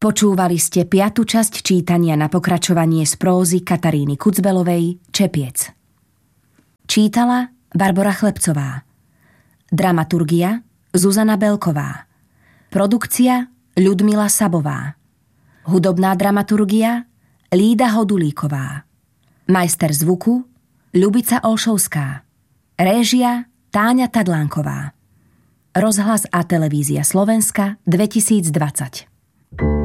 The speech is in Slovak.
Počúvali ste 5. časť čítania na pokračovanie z prózy Kataríny Kucbelovej Čepiec. Čítala Barbora Chlebcová. Dramaturgia Zuzana Belková. Produkcia Ľudmila Sabová. Hudobná dramaturgia Lída Hodulíková. Majster zvuku Ľubica Olšovská. Réžia Táňa Tadlánková. Rozhlas a televízia Slovenska 2020.